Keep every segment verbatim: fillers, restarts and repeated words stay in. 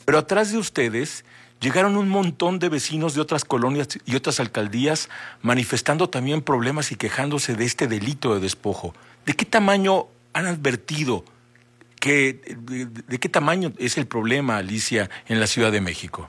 Pero atrás de ustedes llegaron un montón de vecinos de otras colonias y otras alcaldías manifestando también problemas y quejándose de este delito de despojo. ¿De qué tamaño han advertido? que, de, ¿De qué tamaño es el problema, Alicia, en la Ciudad de México?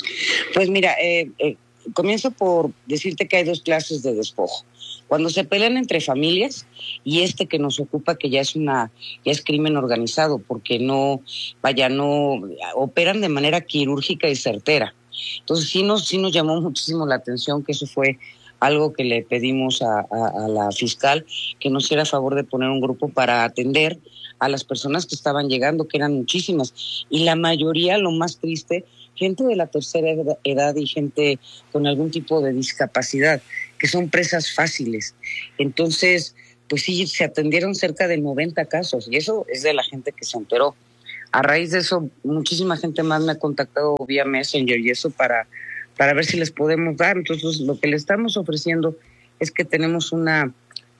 Pues mira, eh, eh, comienzo por decirte que hay dos clases de despojo. Cuando se pelean entre familias y este que nos ocupa, que ya es una ya es crimen organizado, porque no, vaya, no operan de manera quirúrgica y certera. Entonces sí nos, sí nos llamó muchísimo la atención que eso fue algo que le pedimos a, a, a la fiscal, que nos hiciera favor de poner un grupo para atender a las personas que estaban llegando, que eran muchísimas. Y la mayoría, lo más triste, gente de la tercera edad y gente con algún tipo de discapacidad, que son presas fáciles. Entonces, pues sí, se atendieron cerca de noventa casos, y eso es de la gente que se enteró. A raíz de eso, muchísima gente más me ha contactado vía Messenger y eso para, para ver si les podemos dar. Entonces, lo que le estamos ofreciendo es que tenemos una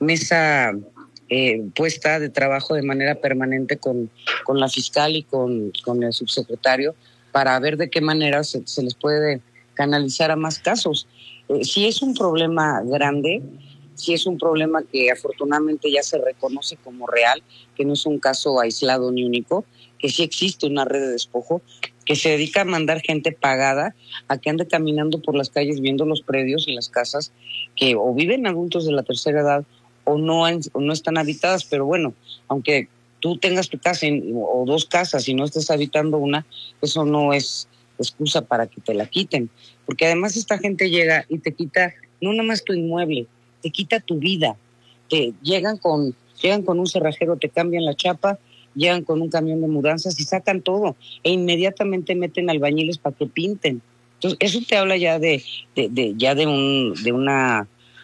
mesa eh, puesta de trabajo de manera permanente con, con la fiscal y con, con el subsecretario, para ver de qué manera se, se les puede canalizar a más casos. Eh, si es un problema grande, si es un problema que afortunadamente ya se reconoce como real, que no es un caso aislado ni único, que sí existe una red de despojo que se dedica a mandar gente pagada a que ande caminando por las calles viendo los predios y las casas que o viven adultos de la tercera edad o no, han, o no están habitadas, pero bueno, aunque tú tengas tu casa en, o dos casas y no estés habitando una, eso no es excusa para que te la quiten. Porque además esta gente llega y te quita no nada más tu inmueble, te quita tu vida. Te llegan con, llegan con un cerrajero, te cambian la chapa, llegan con un camión de mudanzas y sacan todo. E inmediatamente meten albañiles para que pinten. Entonces, eso te habla ya de, de, de ya de un, de una,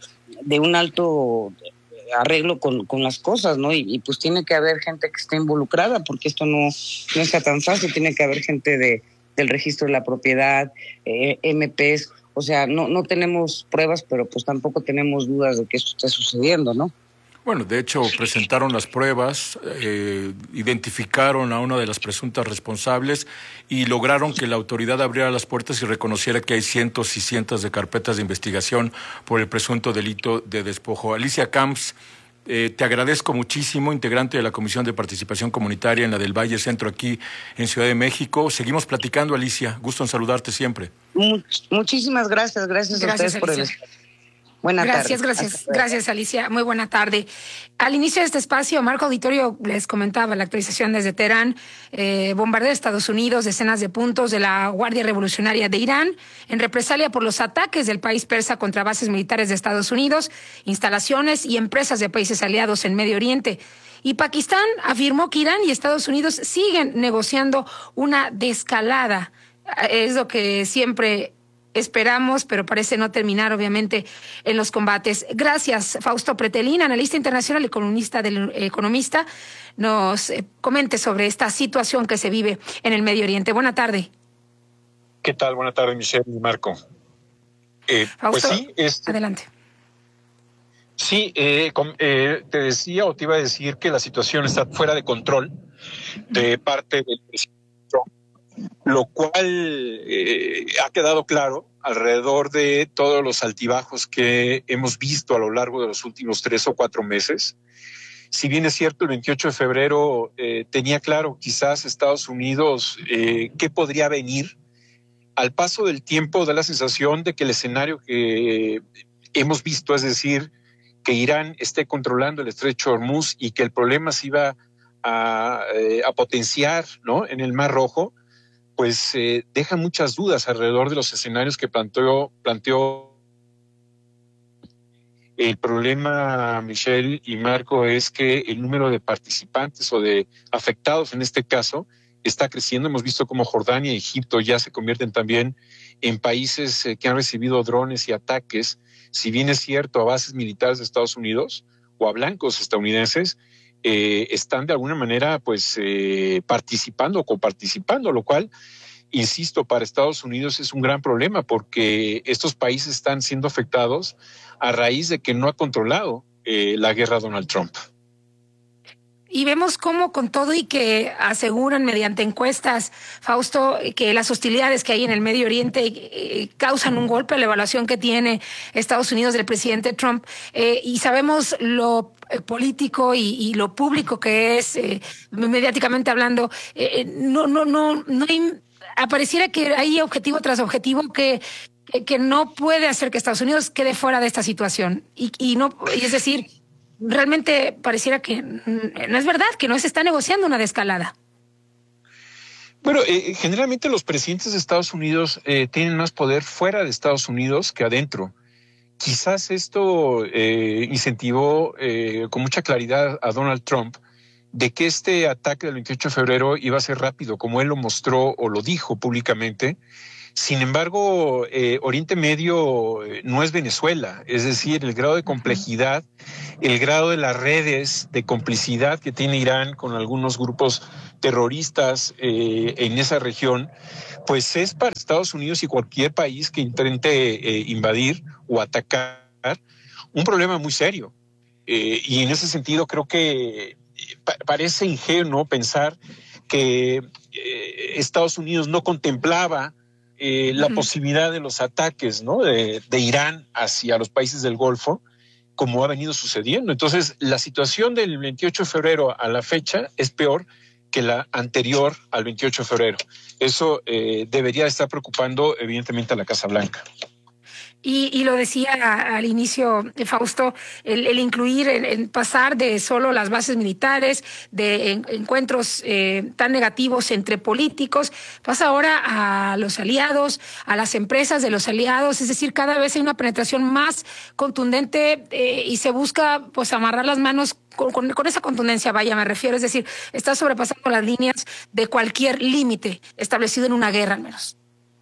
de un alto arreglo con, con las cosas, ¿no? Y, y pues tiene que haber gente que esté involucrada, porque esto no, no está tan fácil. Tiene que haber gente de, del registro de la propiedad, eh, M Ps, o sea, no, no tenemos pruebas, pero pues tampoco tenemos dudas de que esto esté sucediendo, ¿no? Bueno, de hecho, presentaron las pruebas, eh, identificaron a una de las presuntas responsables y lograron que la autoridad abriera las puertas y reconociera que hay cientos y cientos de carpetas de investigación por el presunto delito de despojo. Alicia Camps, eh, te agradezco muchísimo, integrante de la Comisión de Participación Comunitaria en la del Valle Centro aquí en Ciudad de México. Seguimos platicando, Alicia. Gusto en saludarte siempre. Much- muchísimas gracias, gracias, Gracias, a ustedes por el Alicia. Buena gracias, tarde. gracias, gracias, Alicia. Muy buena tarde. Al inicio de este espacio, Marco Auditorio les comentaba la actualización desde Teherán, eh, bombardeo de Estados Unidos, decenas de puntos de la Guardia Revolucionaria de Irán, en represalia por los ataques del país persa contra bases militares de Estados Unidos, instalaciones y empresas de países aliados en Medio Oriente. Y Pakistán afirmó que Irán y Estados Unidos siguen negociando una desescalada. Es lo que siempre esperamos, pero parece no terminar, obviamente, en los combates. Gracias, Fausto Pretelín, analista internacional y columnista del Economista, nos eh, comente sobre esta situación que se vive en el Medio Oriente. Buena tarde. ¿Qué tal? Buena tarde, Michelle y Marco. Eh, Fausto, pues sí, este, adelante. Sí, eh, com, eh, te decía o te iba a decir que la situación está fuera de control de parte del presidente Trump, lo cual eh, ha quedado claro alrededor de todos los altibajos que hemos visto a lo largo de los últimos tres o cuatro meses. Si bien es cierto, el veintiocho de febrero eh, tenía claro quizás Estados Unidos eh, qué podría venir, al paso del tiempo da la sensación de que el escenario que hemos visto, es decir, que Irán esté controlando el estrecho de Hormuz y que el problema se iba a, eh, a potenciar, ¿no?, en el Mar Rojo, pues eh, deja muchas dudas alrededor de los escenarios que planteó, planteó. El problema, Michelle y Marco, es que el número de participantes o de afectados en este caso está creciendo. Hemos visto cómo Jordania y Egipto ya se convierten también en países eh, que han recibido drones y ataques, si bien es cierto, a bases militares de Estados Unidos o a blancos estadounidenses, eh, están de alguna manera pues eh, participando o coparticipando, lo cual, insisto, para Estados Unidos es un gran problema porque estos países están siendo afectados a raíz de que no ha controlado eh, la guerra Donald Trump. y vemos cómo con todo y que aseguran mediante encuestas, Fausto, que las hostilidades que hay en el Medio Oriente eh, causan un golpe a la evaluación que tiene Estados Unidos del presidente Trump, eh, y sabemos lo eh, político y, y lo público que es, eh, mediáticamente hablando, eh, no, no, no, no hay, apareciera que hay objetivo tras objetivo que que no puede hacer que Estados Unidos quede fuera de esta situación. Y, y no, y es decir, realmente pareciera que no es verdad, que no se está negociando una desescalada. Bueno, eh, generalmente los presidentes de Estados Unidos eh, tienen más poder fuera de Estados Unidos que adentro. Quizás esto eh, incentivó eh, con mucha claridad a Donald Trump de que este ataque del veintiocho de febrero iba a ser rápido, como él lo mostró o lo dijo públicamente. Sin embargo, eh, Oriente Medio no es Venezuela, es decir, el grado de complejidad, el grado de las redes de complicidad que tiene Irán con algunos grupos terroristas eh, en esa región, pues es para Estados Unidos y cualquier país que intente eh, invadir o atacar un problema muy serio. Eh, y en ese sentido creo que pa- parece ingenuo pensar que eh, Estados Unidos no contemplaba Eh, la uh-huh. posibilidad de los ataques, ¿no? de, de Irán hacia los países del Golfo, como ha venido sucediendo. Entonces, la situación del veintiocho de febrero a la fecha es peor que la anterior al veintiocho de febrero. Eso eh, debería estar preocupando, evidentemente, a la Casa Blanca. Y, y lo decía al inicio, Fausto, el, el incluir, el, el pasar de solo las bases militares, de en, encuentros eh, tan negativos entre políticos, pasa ahora a los aliados, a las empresas de los aliados, es decir, cada vez hay una penetración más contundente eh, y se busca pues amarrar las manos con, con, con esa contundencia, vaya, me refiero, es decir, está sobrepasando las líneas de cualquier límite establecido en una guerra al menos.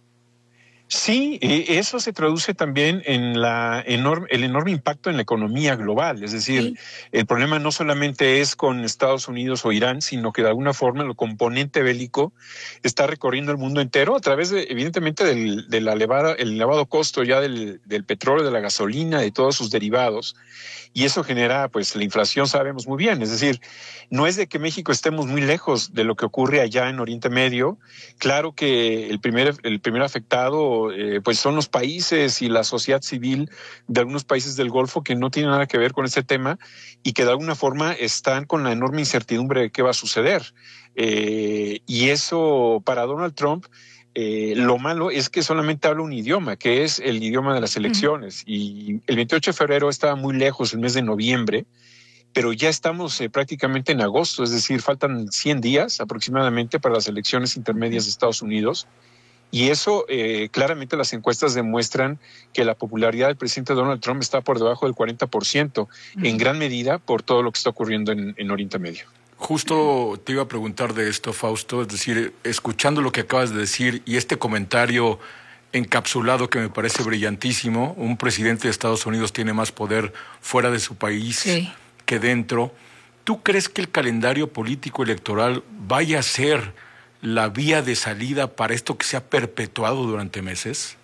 Sí, eso se traduce también en la enorme, el enorme impacto en la economía global. Es decir, sí. El problema no solamente es con Estados Unidos o Irán, sino que de alguna forma el componente bélico está recorriendo el mundo entero a través, de, evidentemente, del, del elevado, el elevado costo ya del, del petróleo, de la gasolina, de todos sus derivados. Y eso genera, pues, la inflación, sabemos muy bien. Es decir, no es de que México estemos muy lejos de lo que ocurre allá en Oriente Medio. Claro que el primer, el primer afectado, eh, pues, son los países y la sociedad civil de algunos países del Golfo que no tienen nada que ver con este tema y que de alguna forma están con la enorme incertidumbre de qué va a suceder. Eh, y eso, para Donald Trump, Eh, lo malo es que solamente habla un idioma, que es el idioma de las elecciones. Uh-huh. Y el veintiocho de febrero estaba muy lejos, el mes de noviembre, pero ya estamos eh, prácticamente en agosto, es decir, faltan cien días aproximadamente para las elecciones intermedias de Estados Unidos. Y eso, eh, claramente las encuestas demuestran que la popularidad del presidente Donald Trump está por debajo del cuarenta por ciento, uh-huh. en gran medida por todo lo que está ocurriendo en, en Oriente Medio. Justo te iba a preguntar de esto, Fausto, es decir, escuchando lo que acabas de decir y este comentario encapsulado que me parece brillantísimo, un presidente de Estados Unidos tiene más poder fuera de su país sí. que dentro. ¿Tú crees que el calendario político electoral vaya a ser la vía de salida para esto que se ha perpetuado durante meses?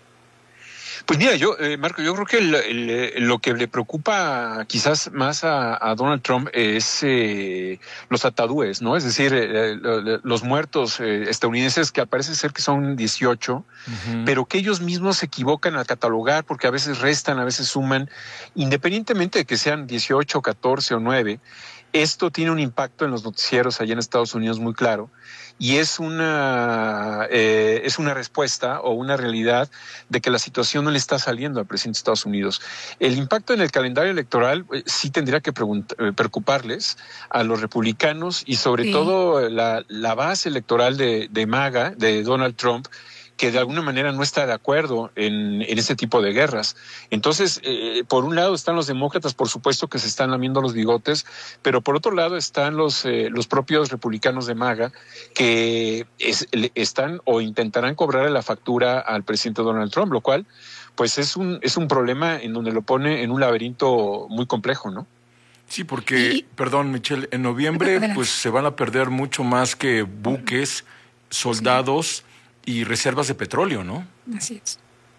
Pues mira, yo, eh, Marco, yo creo que el, el, lo que le preocupa quizás más a, a Donald Trump es eh, los atadúes, ¿no? Es decir, eh, los muertos eh, estadounidenses, que parece ser que son dieciocho, uh-huh. pero que ellos mismos se equivocan al catalogar porque a veces restan, a veces suman, independientemente de que sean dieciocho, catorce o nueve. Esto tiene un impacto en los noticieros allá en Estados Unidos muy claro y es una, eh, es una respuesta o una realidad de que la situación no le está saliendo al presidente de Estados Unidos. El impacto en el calendario electoral eh, sí tendría que eh, preocuparles a los republicanos y sobre sí. todo la, la base electoral de, de MAGA, de Donald Trump, que de alguna manera no está de acuerdo en, en este tipo de guerras. Entonces, eh, por un lado están los demócratas, por supuesto, que se están lamiendo los bigotes, pero por otro lado están los, eh, los propios republicanos de MAGA, que es, están o intentarán cobrarle la factura al presidente Donald Trump, lo cual, pues es un, es un problema en donde lo pone en un laberinto muy complejo, ¿no? Sí, porque, y... perdón, Michelle, en noviembre pues se van a perder mucho más que buques, soldados... Sí. y reservas de petróleo, ¿no? Así es.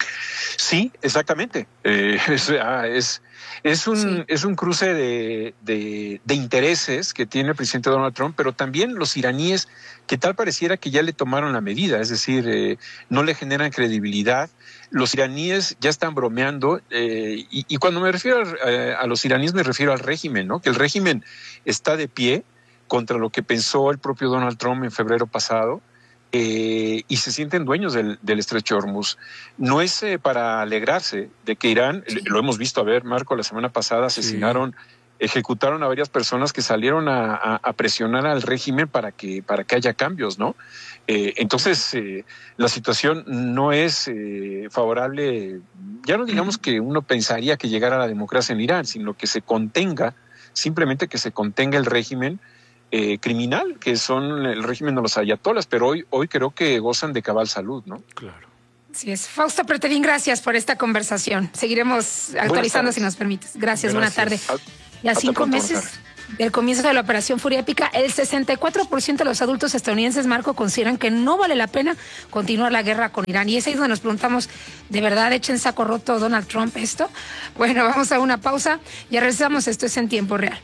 Sí, exactamente. Eh, es, ah, es, es, un, sí. es un cruce de, de, de intereses que tiene el presidente Donald Trump, pero también los iraníes, que tal pareciera que ya le tomaron la medida, es decir, eh, no le generan credibilidad. Los iraníes ya están bromeando, eh, y, y cuando me refiero a, a los iraníes me refiero al régimen, ¿no? Que el régimen está de pie contra lo que pensó el propio Donald Trump en febrero pasado. Eh, y se sienten dueños del, del estrecho Hormuz. No es eh, para alegrarse de que Irán, sí. lo hemos visto, a ver, Marco, la semana pasada asesinaron, sí. ejecutaron a varias personas que salieron a, a, a presionar al régimen para que, para que haya cambios, ¿no? Eh, entonces, eh, la situación no es eh, favorable, ya no digamos que uno pensaría que llegara a la democracia en Irán, sino que se contenga, simplemente que se contenga el régimen Eh, criminal, que son el régimen de los ayatolas, pero hoy, hoy creo que gozan de cabal salud, ¿no? Claro. Así es. Fausto Pretelín, gracias por esta conversación. Seguiremos actualizando si nos permites. Gracias, gracias. Buena tarde. Y a cinco pronto, meses del comienzo de la Operación Furia Épica, el sesenta y cuatro por ciento de los adultos estadounidenses, Marco, consideran que no vale la pena continuar la guerra con Irán. Y es ahí donde nos preguntamos, ¿de verdad echa en saco roto Donald Trump esto? Bueno, vamos a una pausa. Ya regresamos. Esto es En Tiempo Real.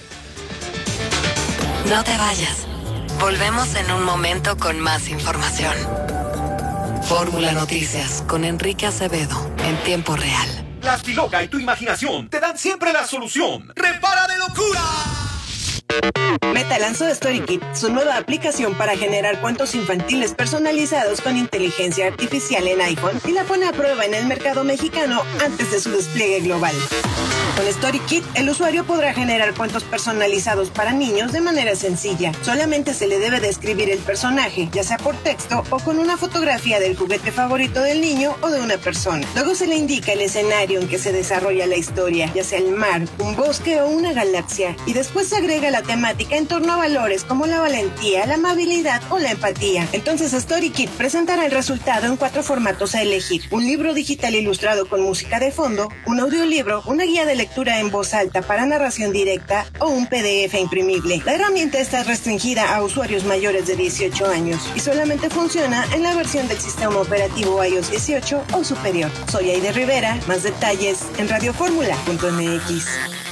No te vayas. Volvemos en un momento con más información. Fórmula Noticias con Enrique Acevedo en tiempo real. La Astiloca y tu imaginación te dan siempre la solución. ¡Repara de locura! Meta lanzó StoryKit, su nueva aplicación para generar cuentos infantiles personalizados con inteligencia artificial en iPhone, y la pone a prueba en el mercado mexicano antes de su despliegue global. Con StoryKit, el usuario podrá generar cuentos personalizados para niños de manera sencilla. Solamente se le debe describir el personaje, ya sea por texto o con una fotografía del juguete favorito del niño o de una persona. Luego se le indica el escenario en que se desarrolla la historia, ya sea el mar, un bosque o una galaxia, y después se agrega la temática en torno a valores como la valentía, la amabilidad o la empatía. Entonces StoryKit presentará el resultado en cuatro formatos a elegir: un libro digital ilustrado con música de fondo, un audiolibro, una guía de lectura en voz alta para narración directa o un P D F imprimible. La herramienta está restringida a usuarios mayores de dieciocho años y solamente funciona en la versión del sistema operativo iOS dieciocho o superior. Soy Aide Rivera, más detalles en radioformula punto m x.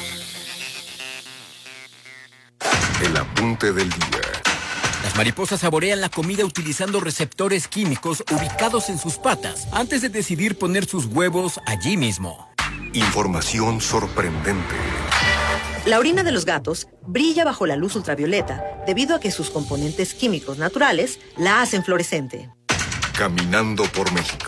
El apunte del día. Las mariposas saborean la comida utilizando receptores químicos ubicados en sus patas antes de decidir poner sus huevos allí mismo. Información sorprendente. La orina de los gatos brilla bajo la luz ultravioleta debido a que sus componentes químicos naturales la hacen fluorescente. Caminando por México.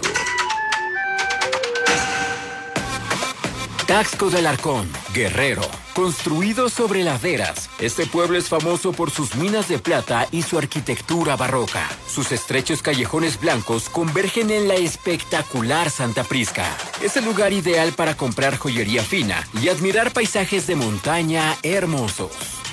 Taxco del Arcón, Guerrero. Construido sobre laderas, este pueblo es famoso por sus minas de plata y su arquitectura barroca. Sus estrechos callejones blancos convergen en la espectacular Santa Prisca. Es el lugar ideal para comprar joyería fina y admirar paisajes de montaña hermosos.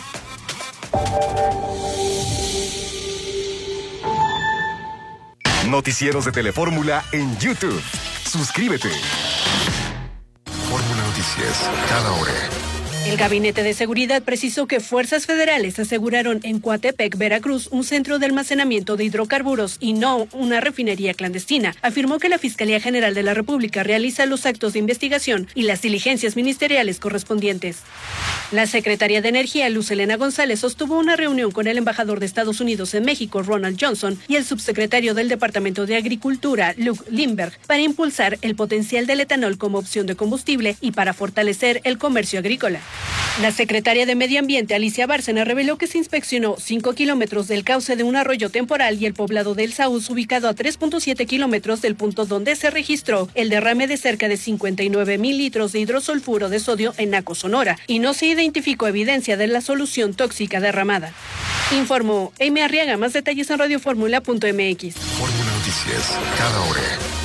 Noticieros de Telefórmula en YouTube. Suscríbete. Fórmula Noticias, cada hora. El Gabinete de Seguridad precisó que fuerzas federales aseguraron en Coatepec, Veracruz, un centro de almacenamiento de hidrocarburos y no una refinería clandestina. Afirmó que la Fiscalía General de la República realiza los actos de investigación y las diligencias ministeriales correspondientes. La secretaria de Energía, Luz Helena González, sostuvo una reunión con el embajador de Estados Unidos en México, Ronald Johnson, y el subsecretario del Departamento de Agricultura, Luke Lindbergh, para impulsar el potencial del etanol como opción de combustible y para fortalecer el comercio agrícola. La secretaria de Medio Ambiente, Alicia Bárcena, reveló que se inspeccionó cinco kilómetros del cauce de un arroyo temporal y el poblado del Saúz, ubicado a tres punto siete kilómetros del punto donde se registró el derrame de cerca de cincuenta y nueve mil litros de hidrosulfuro de sodio en Naco, Sonora, y no se identificó evidencia de la solución tóxica derramada. Informó Amy Arriaga. Más detalles en radioformula punto m x. Fórmula Noticias, cada hora.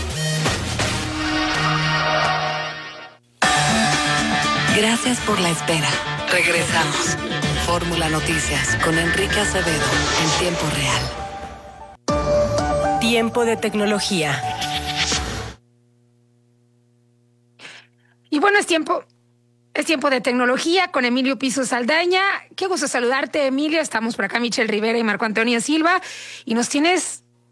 Gracias por la espera. Regresamos. Fórmula Noticias con Enrique Acevedo en tiempo real. Tiempo de tecnología. Y bueno, es tiempo, es tiempo de tecnología con Emilio Piso Saldaña. Qué gusto saludarte, Emilio. Estamos por acá Michelle Rivera y Marco Antonio Silva. Y nos tienes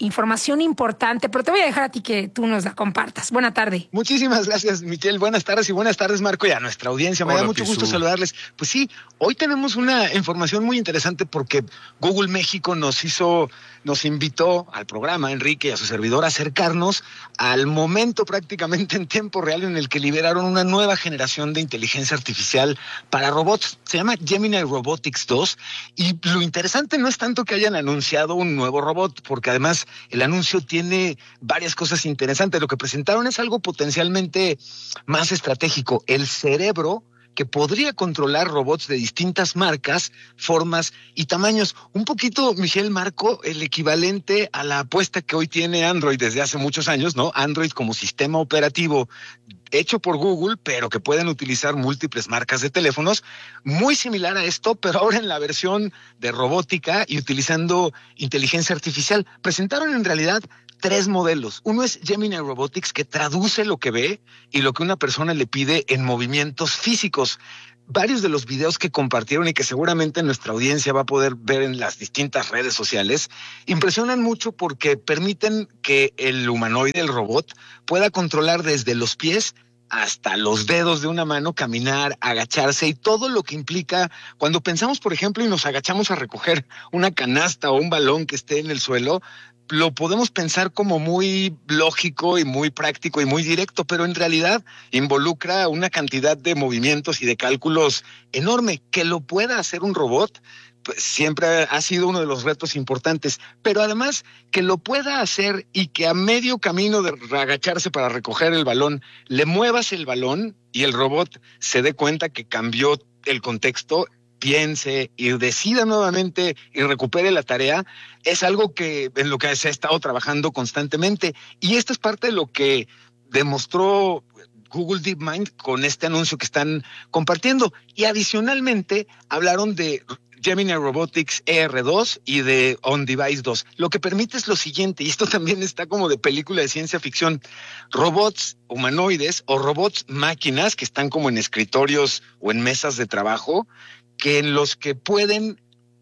información importante, pero te voy a dejar a ti que tú nos la compartas. Buena tarde. Muchísimas gracias, Michelle. Buenas tardes y buenas tardes, Marco, y a nuestra audiencia. Me Hola, da mucho Pisu. gusto saludarles. Pues sí, hoy tenemos una información muy interesante porque Google México nos hizo, nos invitó al programa, Enrique y a su servidor, a acercarnos al momento prácticamente en tiempo real en el que liberaron una nueva generación de inteligencia artificial para robots. Se llama Gemini Robotics dos, y lo interesante no es tanto que hayan anunciado un nuevo robot, porque además el anuncio tiene varias cosas interesantes. Lo que presentaron es algo potencialmente más estratégico, el cerebro que podría controlar robots de distintas marcas, formas y tamaños. Un poquito, Michelle, Marco, el equivalente a la apuesta que hoy tiene Android desde hace muchos años, ¿no? Android como sistema operativo hecho por Google, pero que pueden utilizar múltiples marcas de teléfonos, muy similar a esto, pero ahora en la versión de robótica y utilizando inteligencia artificial. Presentaron en realidad tres modelos. Uno es Gemini Robotics, que traduce lo que ve y lo que una persona le pide en movimientos físicos. Varios de los videos que compartieron y que seguramente nuestra audiencia va a poder ver en las distintas redes sociales impresionan mucho porque permiten que el humanoide, el robot, pueda controlar desde los pies hasta los dedos de una mano, caminar, agacharse y todo lo que implica cuando pensamos, por ejemplo, y nos agachamos a recoger una canasta o un balón que esté en el suelo. Lo podemos pensar como muy lógico y muy práctico y muy directo, pero en realidad involucra una cantidad de movimientos y de cálculos enorme. Que lo pueda hacer un robot, pues siempre ha sido uno de los retos importantes, pero además que lo pueda hacer y que a medio camino de agacharse para recoger el balón, le muevas el balón y el robot se dé cuenta que cambió el contexto, piense y decida nuevamente y recupere la tarea, es algo que en lo que se ha estado trabajando constantemente. Y esto es parte de lo que demostró Google DeepMind con este anuncio que están compartiendo. Y adicionalmente hablaron de Gemini Robotics E R dos y de On-Device dos. Lo que permite es lo siguiente, y esto también está como de película de ciencia ficción: robots humanoides o robots máquinas que están como en escritorios o en mesas de trabajo, que en los que pueden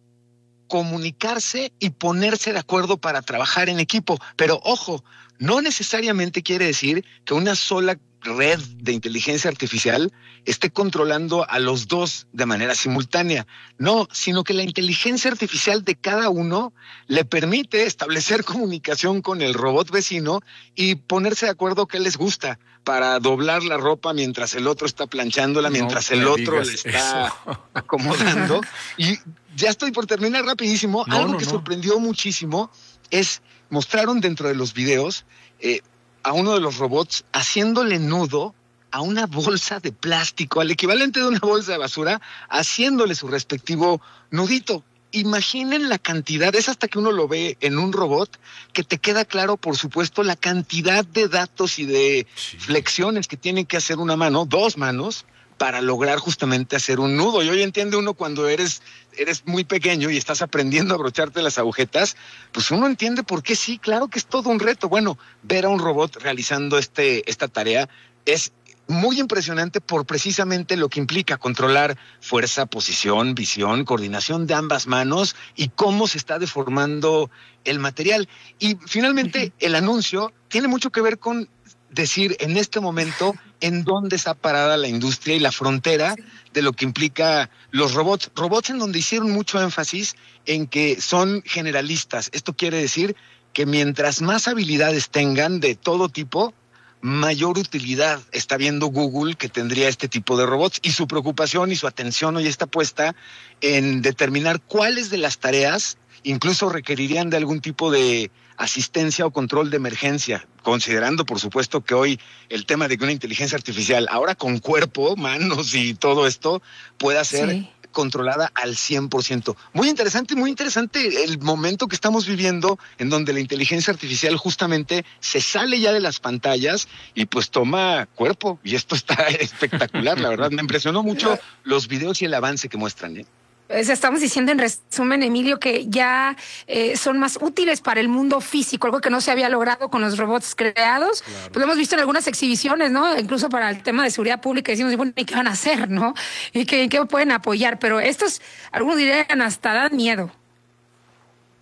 comunicarse y ponerse de acuerdo para trabajar en equipo. Pero ojo, no necesariamente quiere decir que una sola red de inteligencia artificial esté controlando a los dos de manera simultánea. No, sino que la inteligencia artificial de cada uno le permite establecer comunicación con el robot vecino y ponerse de acuerdo qué les gusta para doblar la ropa mientras el otro está planchándola, no mientras el otro le está eso. acomodando. Y ya estoy por terminar rapidísimo. No, Algo no, que no. sorprendió muchísimo es, mostraron dentro de los videos eh, a uno de los robots haciéndole nudo a una bolsa de plástico, al equivalente de una bolsa de basura, haciéndole su respectivo nudito. Imaginen la cantidad, es hasta que uno lo ve en un robot, que te queda claro, por supuesto, la cantidad de datos y de sí. flexiones que tiene que hacer una mano, dos manos, para lograr justamente hacer un nudo. Y hoy entiende uno cuando eres, eres muy pequeño y estás aprendiendo a abrocharte las agujetas, pues uno entiende por qué sí, claro que es todo un reto. Bueno, ver a un robot realizando este, esta tarea es muy impresionante por precisamente lo que implica controlar fuerza, posición, visión, coordinación de ambas manos y cómo se está deformando el material. Y finalmente, uh-huh. el anuncio tiene mucho que ver con decir en este momento en dónde está parada la industria y la frontera de lo que implica los robots. Robots en donde hicieron mucho énfasis en que son generalistas. Esto quiere decir que mientras más habilidades tengan de todo tipo, mayor utilidad está viendo Google que tendría este tipo de robots, y su preocupación y su atención hoy está puesta en determinar cuáles de las tareas incluso requerirían de algún tipo de asistencia o control de emergencia, considerando por supuesto que hoy el tema de que una inteligencia artificial ahora con cuerpo, manos y todo esto pueda ser sí. controlada al cien por ciento. Muy interesante, muy interesante el momento que estamos viviendo en donde la inteligencia artificial justamente se sale ya de las pantallas y pues toma cuerpo, y esto está espectacular, la verdad. Me impresionó mucho los videos y el avance que muestran, ¿eh? Estamos diciendo en resumen, Emilio, que ya eh, son más útiles para el mundo físico, algo que no se había logrado con los robots creados. Claro. Pues lo hemos visto en algunas exhibiciones, ¿no? Incluso para el tema de seguridad pública decimos, bueno, ¿y qué van a hacer, no? ¿Y qué, qué pueden apoyar? Pero estos, algunos dirían, hasta dan miedo.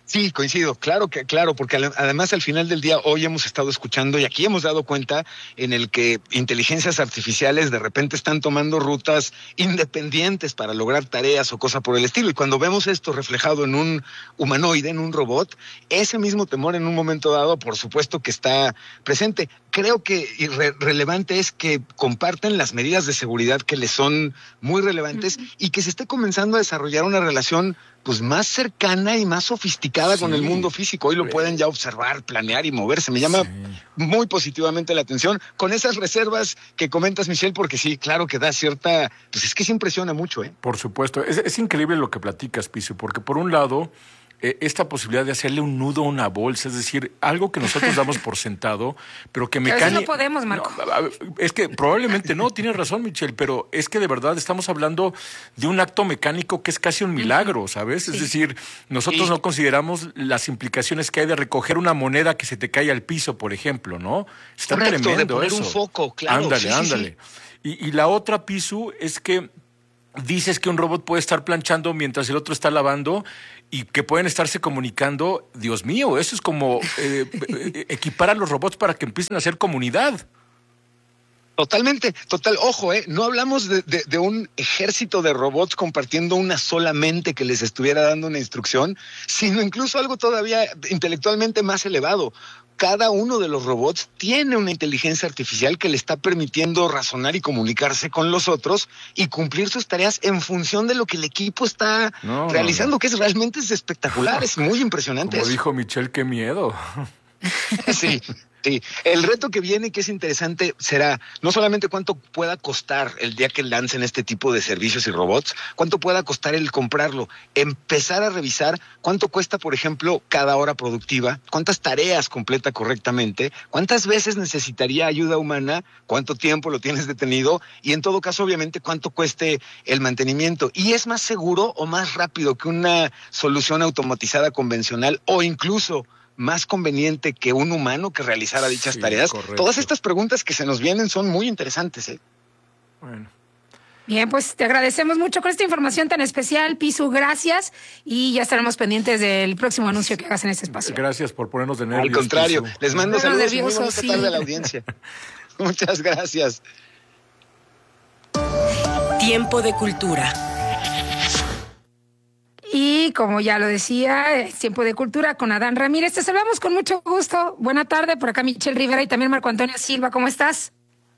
Sí, coincido, claro que claro, porque además al final del día hoy hemos estado escuchando y aquí hemos dado cuenta en el que inteligencias artificiales de repente están tomando rutas independientes para lograr tareas o cosa por el estilo, y cuando vemos esto reflejado en un humanoide, en un robot, ese mismo temor en un momento dado, por supuesto que está presente. Creo que irre- relevante es que comparten las medidas de seguridad que les son muy relevantes uh-huh. y que se esté comenzando a desarrollar una relación pues más cercana y más sofisticada sí. con el mundo físico. Hoy lo pueden ya observar, planear y moverse. Me llama sí. muy positivamente la atención con esas reservas que comentas, Michelle, porque sí, claro que da cierta... Pues es que se impresiona mucho, ¿eh? Por supuesto. Es, es increíble lo que platicas, Piso, porque por un lado... esta posibilidad de hacerle un nudo a una bolsa, es decir, algo que nosotros damos por sentado, pero que mecánicamente... no podemos, Marco. No, es que probablemente no, tienes razón, Michelle, pero es que de verdad estamos hablando de un acto mecánico que es casi un milagro, ¿sabes? Sí. Es decir, nosotros sí. no consideramos las implicaciones que hay de recoger una moneda que se te cae al piso, por ejemplo, ¿no? Está Correcto, tremendo de poner eso. un foco, claro. Ándale, sí, sí, ándale. Sí. Y, y la otra, Pisu, es que dices que un robot puede estar planchando mientras el otro está lavando y que pueden estarse comunicando. Dios mío, eso es como eh, equipar a los robots para que empiecen a hacer comunidad. Totalmente, total. Ojo, eh, no hablamos de, de, de un ejército de robots compartiendo una sola mente que les estuviera dando una instrucción, sino incluso algo todavía intelectualmente más elevado. Cada uno de los robots tiene una inteligencia artificial que le está permitiendo razonar y comunicarse con los otros y cumplir sus tareas en función de lo que el equipo está no, realizando, no, no. que es realmente es espectacular, es muy impresionante. Como eso. dijo Michelle, qué miedo. Sí. Sí, el reto que viene, que es interesante, será no solamente cuánto pueda costar el día que lancen este tipo de servicios y robots, cuánto pueda costar el comprarlo, empezar a revisar cuánto cuesta, por ejemplo, cada hora productiva, cuántas tareas completa correctamente, cuántas veces necesitaría ayuda humana, cuánto tiempo lo tienes detenido y en todo caso, obviamente, cuánto cueste el mantenimiento. Y es más seguro o más rápido que una solución automatizada convencional o incluso más conveniente que un humano que realizara dichas sí, tareas. Correcto. Todas estas preguntas que se nos vienen son muy interesantes, ¿eh? Bueno. Bien, pues te agradecemos mucho con esta información tan especial, Pisu, gracias, y ya estaremos pendientes del próximo anuncio que hagas en este espacio. Gracias por ponernos de nervios. Al contrario, Pisu. Les mando saludos nervioso, y muy buena sí. tarde a la audiencia. Muchas gracias. Tiempo de cultura. Y como ya lo decía, es tiempo de cultura con Adán Ramírez. Te saludamos con mucho gusto. Buena tarde, por acá Michelle Rivera y también Marco Antonio Silva. ¿Cómo estás?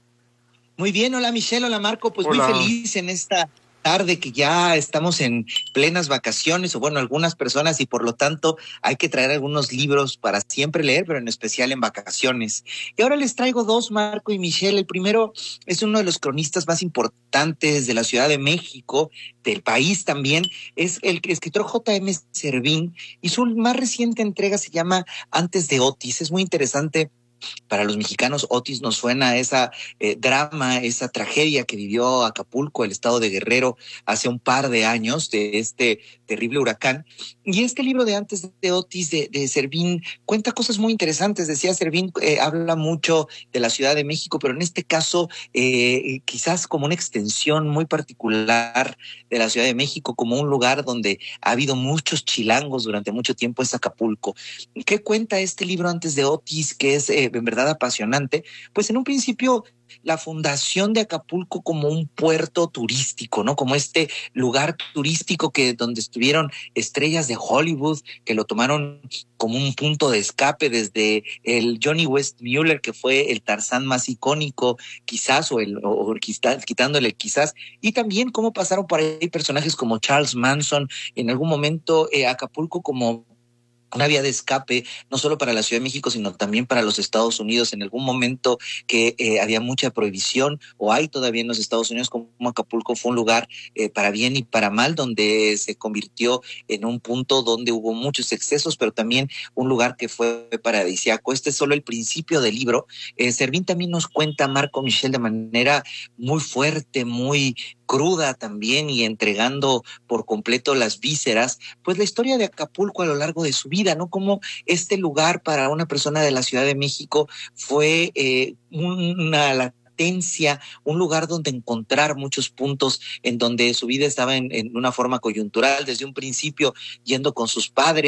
Muy bien, hola Michelle, hola Marco. Pues hola. Muy feliz en esta tarde que ya estamos en plenas vacaciones, o bueno, algunas personas, y por lo tanto hay que traer algunos libros para siempre leer, pero en especial en vacaciones. Y ahora les traigo dos, Marco y Michelle. El primero es uno de los cronistas más importantes de la Ciudad de México, del país también, es el escritor J M Servín, y su más reciente entrega se llama Antes de Otis. Es muy interesante. Para los mexicanos, Otis nos suena a esa eh, drama, esa tragedia que vivió Acapulco, el estado de Guerrero, hace un par de años de este terrible huracán. Y este libro de Antes de Otis, de, de Servín, cuenta cosas muy interesantes. Decía Servín, eh, habla mucho de la Ciudad de México, pero en este caso eh, quizás como una extensión muy particular de la Ciudad de México, como un lugar donde ha habido muchos chilangos durante mucho tiempo, es Acapulco. ¿Qué cuenta este libro Antes de Otis, que es eh, en verdad apasionante? Pues en un principio la fundación de Acapulco como un puerto turístico, ¿no? Como este lugar turístico que donde estuvieron estrellas de Hollywood, que lo tomaron como un punto de escape, desde el Johnny Westmuller, que fue el Tarzán más icónico, quizás, o, el, o quizás, quitándole quizás, y también cómo pasaron por ahí personajes como Charles Manson, en algún momento eh, Acapulco como una vía de escape, no solo para la Ciudad de México, sino también para los Estados Unidos. En algún momento que eh, había mucha prohibición, o hay todavía en los Estados Unidos, como Acapulco fue un lugar eh, para bien y para mal, donde se convirtió en un punto donde hubo muchos excesos, pero también un lugar que fue paradisíaco. Este es solo el principio del libro. Eh, Servín también nos cuenta, Marco, Michelle, de manera muy fuerte, muy cruda también, y entregando por completo las vísceras, pues la historia de Acapulco a lo largo de su vida, ¿no? Como este lugar para una persona de la Ciudad de México fue eh, una latencia, un lugar donde encontrar muchos puntos en donde su vida estaba en, en una forma coyuntural, desde un principio yendo con sus padres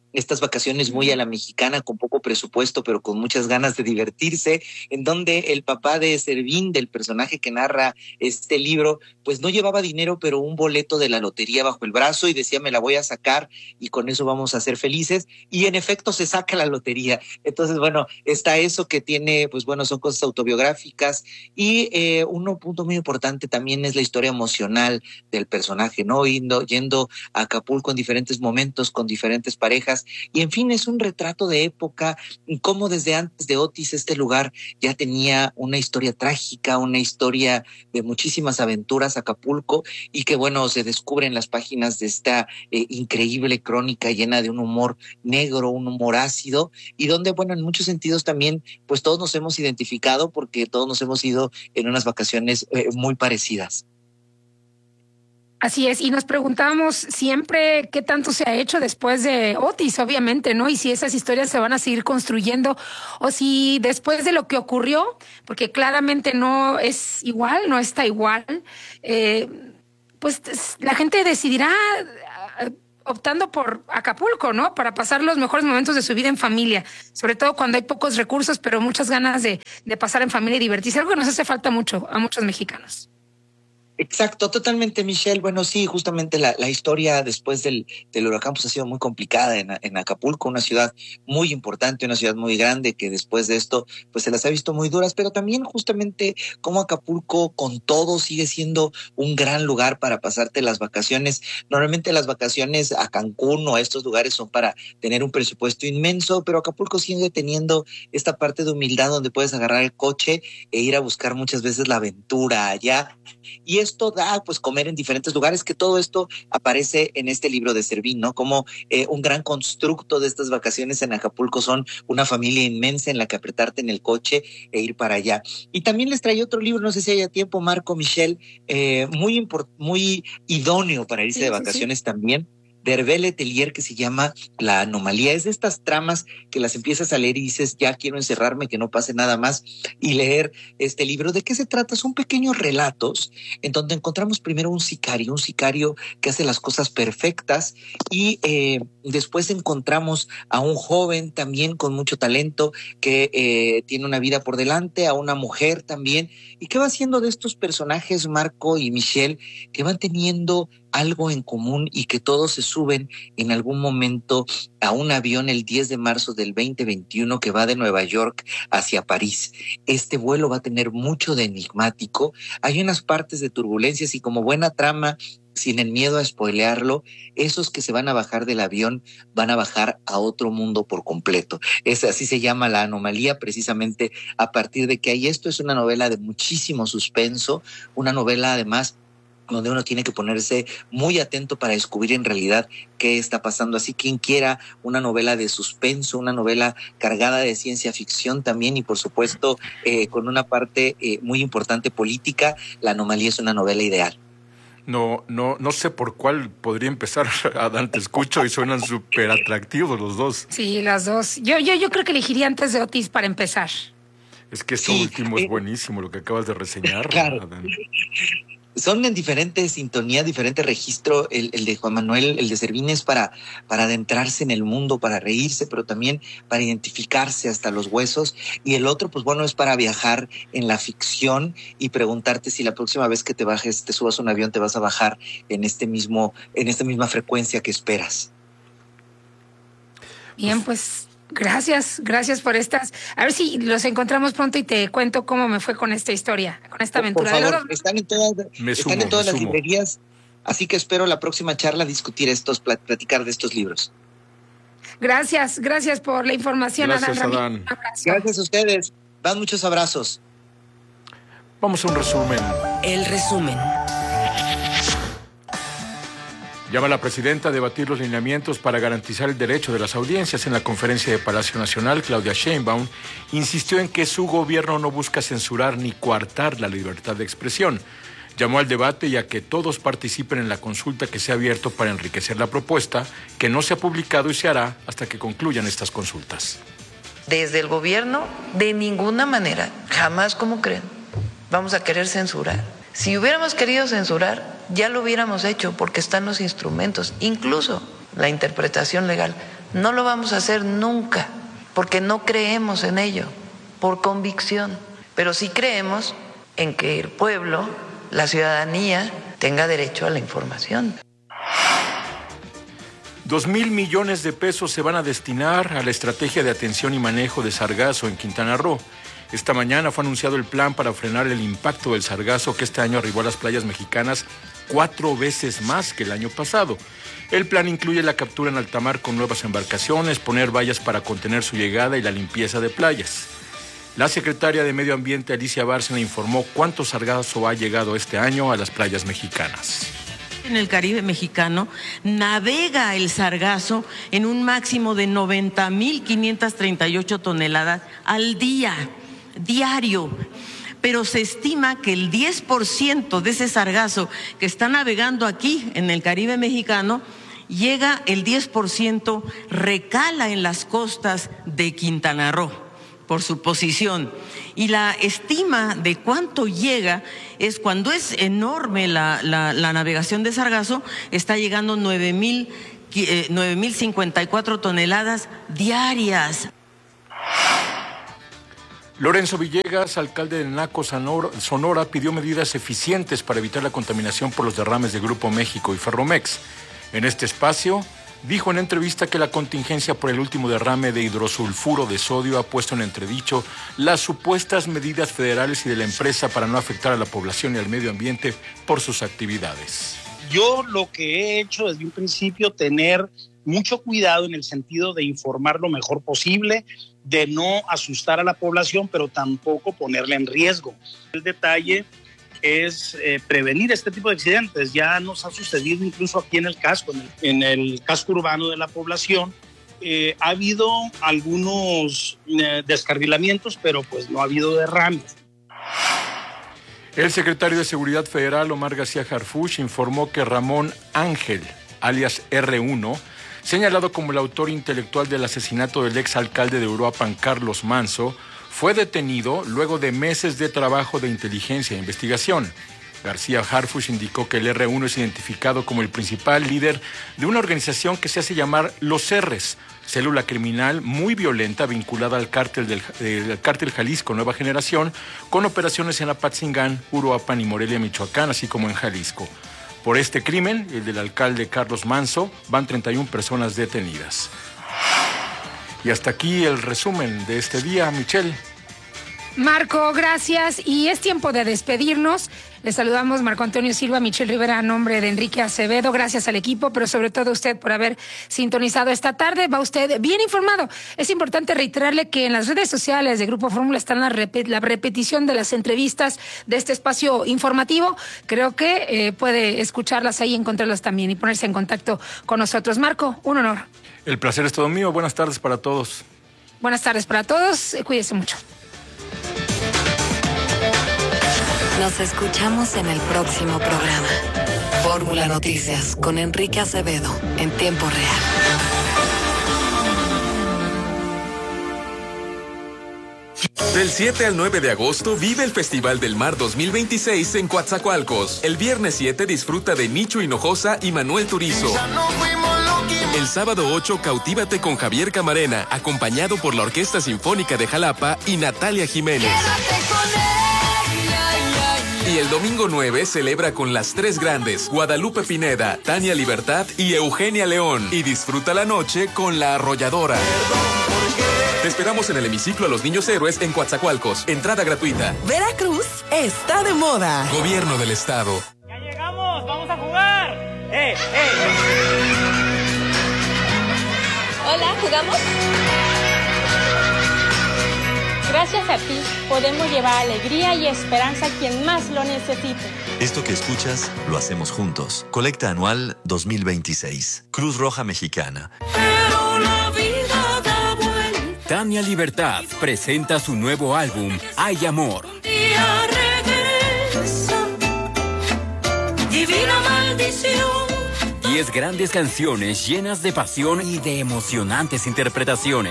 estas vacaciones muy a la mexicana, con poco presupuesto, pero con muchas ganas de divertirse, en donde el papá de Servín, del personaje que narra este libro, pues no llevaba dinero, pero un boleto de la lotería bajo el brazo y decía, me la voy a sacar y con eso vamos a ser felices. Y en efecto se saca la lotería. Entonces, bueno, está eso que tiene, pues bueno, son cosas autobiográficas. Y eh, un punto muy importante también es la historia emocional del personaje, ¿no? Yendo, yendo a Acapulco en diferentes momentos, con diferentes parejas. Y en fin, es un retrato de época, cómo desde antes de Otis este lugar ya tenía una historia trágica, una historia de muchísimas aventuras, Acapulco, y que bueno, se descubre en las páginas de esta eh, increíble crónica llena de un humor negro, un humor ácido, y donde bueno, en muchos sentidos también, pues todos nos hemos identificado porque todos nos hemos ido en unas vacaciones eh, muy parecidas. Así es, y nos preguntamos siempre qué tanto se ha hecho después de Otis, obviamente, ¿no? Y si esas historias se van a seguir construyendo o si después de lo que ocurrió, porque claramente no es igual, no está igual, eh, pues la gente decidirá optando por Acapulco, ¿no? Para pasar los mejores momentos de su vida en familia, sobre todo cuando hay pocos recursos, pero muchas ganas de, de pasar en familia y divertirse, algo que nos hace falta mucho a muchos mexicanos. Exacto, totalmente, Michelle. Bueno, sí, justamente la, la historia después del, del huracán pues ha sido muy complicada en, en Acapulco, una ciudad muy importante, una ciudad muy grande que después de esto pues se las ha visto muy duras, pero también justamente como Acapulco con todo sigue siendo un gran lugar para pasarte las vacaciones. Normalmente las vacaciones a Cancún o a estos lugares son para tener un presupuesto inmenso, pero Acapulco sigue teniendo esta parte de humildad donde puedes agarrar el coche e ir a buscar muchas veces la aventura allá. Y esto da, pues, comer en diferentes lugares, que todo esto aparece en este libro de Servín, ¿no? Como eh, un gran constructo de estas vacaciones en Acapulco son una familia inmensa en la que apretarte en el coche e ir para allá. Y también les traía otro libro, no sé si haya tiempo, Marco, Michelle, eh, muy, import- muy idóneo para irse sí, de vacaciones sí, sí. también. De Hervé Letelier, que se llama La Anomalía. Es de estas tramas que las empiezas a leer y dices, ya quiero encerrarme, que no pase nada más, y leer este libro. ¿De qué se trata? Son pequeños relatos en donde encontramos primero un sicario, un sicario que hace las cosas perfectas, y eh, después encontramos a un joven también con mucho talento que eh, tiene una vida por delante, a una mujer también, y que va haciendo de estos personajes, Marco y Michelle, que van teniendo algo en común y que todos se suben en algún momento a un avión el diez de marzo del veinte veintiuno que va de Nueva York hacia París. Este vuelo va a tener mucho de enigmático, hay unas partes de turbulencias y como buena trama, sin el miedo a spoilearlo, esos que se van a bajar del avión van a bajar a otro mundo por completo. Es así se llama La Anomalía, precisamente a partir de que hay esto. Es una novela de muchísimo suspenso, una novela además donde uno tiene que ponerse muy atento para descubrir en realidad qué está pasando. Así quien quiera una novela de suspenso, una novela cargada de ciencia ficción también y por supuesto eh, con una parte eh, muy importante política, La Anomalía es una novela ideal. No, no, no sé por cuál podría empezar, Adán, te escucho y suenan súper atractivos los dos. Sí, las dos. Yo, yo, yo creo que elegiría antes de Otis para empezar. Es que esto sí, último eh, es buenísimo, lo que acabas de reseñar. Claro. Adán. Son en diferente sintonía, diferente registro. El, el de Juan Manuel, el de Servín es para, para adentrarse en el mundo, para reírse, pero también para identificarse hasta los huesos. Y el otro, pues bueno, es para viajar en la ficción y preguntarte si la próxima vez que te bajes, te subas a un avión, te vas a bajar en este mismo, en esta misma frecuencia que esperas. Bien, pues gracias, gracias por estas. A ver si los encontramos pronto y te cuento cómo me fue con esta historia, con esta aventura. Por favor, están en todas, me están sumo, en todas las sumo. librerías, así que espero la próxima charla discutir estos, platicar de estos libros. Gracias, gracias por la información, Gracias, Adán. Adán. Un abrazo. Gracias a ustedes. Dan muchos abrazos. Vamos a un resumen. El resumen. Llama a la presidenta a debatir los lineamientos para garantizar el derecho de las audiencias. En la conferencia de Palacio Nacional, Claudia Sheinbaum insistió en que su gobierno no busca censurar ni coartar la libertad de expresión. Llamó al debate y a que todos participen en la consulta que se ha abierto para enriquecer la propuesta, que no se ha publicado y se hará hasta que concluyan estas consultas. Desde el gobierno, de ninguna manera, jamás como creen, vamos a querer censurar. Si hubiéramos querido censurar, ya lo hubiéramos hecho porque están los instrumentos, incluso la interpretación legal. No lo vamos a hacer nunca, porque no creemos en ello, por convicción. Pero sí creemos en que el pueblo, la ciudadanía, tenga derecho a la información. Dos mil millones de pesos se van a destinar a la estrategia de atención y manejo de sargazo en Quintana Roo. Esta mañana fue anunciado el plan para frenar el impacto del sargazo que este año arribó a las playas mexicanas cuatro veces más que el año pasado. El plan incluye la captura en alta mar con nuevas embarcaciones, poner vallas para contener su llegada y la limpieza de playas. La secretaria de Medio Ambiente, Alicia Bárcena, informó cuánto sargazo ha llegado este año a las playas mexicanas. En el Caribe mexicano navega el sargazo en un máximo de noventa mil quinientas treinta y ocho toneladas al día, diario. Pero se estima que el diez por ciento de ese sargazo que está navegando aquí en el Caribe mexicano, llega el diez por ciento, recala en las costas de Quintana Roo, por su posición. Y la estima de cuánto llega es cuando es enorme la, la, la navegación de sargazo, está llegando nueve mil cincuenta y cuatro toneladas diarias. Lorenzo Villegas, alcalde de Naco, Sonora, pidió medidas eficientes para evitar la contaminación por los derrames de Grupo México y Ferromex. En este espacio, dijo en entrevista que la contingencia por el último derrame de hidrosulfuro de sodio ha puesto en entredicho las supuestas medidas federales y de la empresa para no afectar a la población y al medio ambiente por sus actividades. Yo lo que he hecho desde un principio, tener mucho cuidado en el sentido de informar lo mejor posible, de no asustar a la población, pero tampoco ponerla en riesgo. El detalle es eh, prevenir este tipo de accidentes. Ya nos ha sucedido incluso aquí en el casco, en el, en el casco urbano de la población. Eh, ha habido algunos eh, descarrilamientos, pero pues no ha habido derrames. El secretario de Seguridad Federal, Omar García Harfuch, informó que Ramón Ángel, alias erre uno, señalado como el autor intelectual del asesinato del exalcalde de Uruapan, Carlos Manso, fue detenido luego de meses de trabajo de inteligencia e investigación. García Harfuch indicó que el erre uno es identificado como el principal líder de una organización que se hace llamar Los Erres, célula criminal muy violenta vinculada al cártel del el cártel Jalisco Nueva Generación, con operaciones en Apatzingán, Uruapan y Morelia, Michoacán, así como en Jalisco. Por este crimen, el del alcalde Carlos Manso, van treinta y una personas detenidas. Y hasta aquí el resumen de este día, Michelle. Marco, gracias. Y es tiempo de despedirnos. Les saludamos Marco Antonio Silva, Michelle Rivera, a nombre de Enrique Acevedo. Gracias al equipo, pero sobre todo a usted por haber sintonizado esta tarde. Va usted bien informado. Es importante reiterarle que en las redes sociales de Grupo Fórmula están la, rep- la repetición de las entrevistas de este espacio informativo. Creo que eh, puede escucharlas ahí, encontrarlas también y ponerse en contacto con nosotros. Marco, un honor. El placer es todo mío. Buenas tardes para todos. Buenas tardes para todos. Cuídese mucho. Nos escuchamos en el próximo programa. Fórmula Noticias con Enrique Acevedo en tiempo real. Del siete al nueve de agosto vive el Festival del Mar dos mil veintiséis en Coatzacoalcos. El viernes siete disfruta de Nicho Hinojosa y Manuel Turizo. El sábado ocho cautívate con Javier Camarena, acompañado por la Orquesta Sinfónica de Jalapa y Natalia Jiménez. Y el domingo nueve celebra con las tres grandes, Guadalupe Pineda, Tania Libertad y Eugenia León. Y disfruta la noche con La Arrolladora. Te esperamos en el hemiciclo a los Niños Héroes en Coatzacoalcos. Entrada gratuita. Veracruz está de moda. Gobierno del Estado. ¡Ya llegamos! ¡Vamos a jugar! ¡Eh, eh! Hola, ¿jugamos? Gracias a ti podemos llevar alegría y esperanza a quien más lo necesite. Esto que escuchas lo hacemos juntos. Colecta anual dos mil veintiséis. Cruz Roja Mexicana. Pero la vida da vuelta. Tania Libertad presenta su nuevo álbum, Hay Amor. Día regresa. Divina maldición. Diez grandes canciones llenas de pasión y de emocionantes interpretaciones.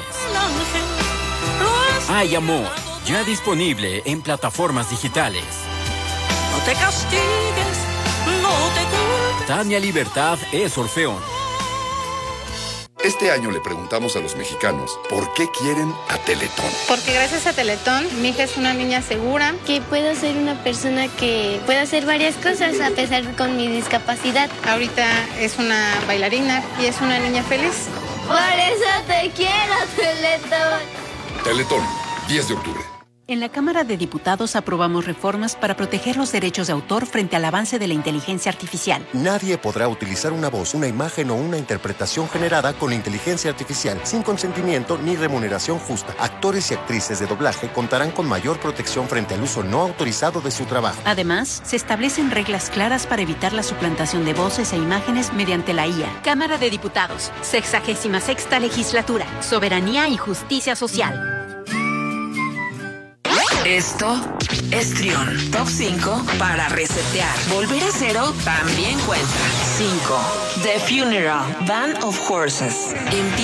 Hay Amor, ya disponible en plataformas digitales. No te castigues, no te culpes. Tania Libertad es Orfeón. Este año le preguntamos a los mexicanos por qué quieren a Teletón. Porque gracias a Teletón, mi hija es una niña segura. Que puedo ser una persona que pueda hacer varias cosas a pesar con mi discapacidad. Ahorita es una bailarina y es una niña feliz. Por eso te quiero, Teletón. Teletón, diez de octubre. En la Cámara de Diputados aprobamos reformas para proteger los derechos de autor frente al avance de la inteligencia artificial. Nadie podrá utilizar una voz, una imagen o una interpretación generada con inteligencia artificial sin consentimiento ni remuneración justa. Actores y actrices de doblaje contarán con mayor protección frente al uso no autorizado de su trabajo. Además, se establecen reglas claras para evitar la suplantación de voces e imágenes mediante la I A. Cámara de Diputados, sexagésima sexta legislatura, soberanía y justicia social. Esto es Trión. Top cinco para resetear. Volver a cero también cuenta. cinco. The Funeral. Band of Horses. Empieza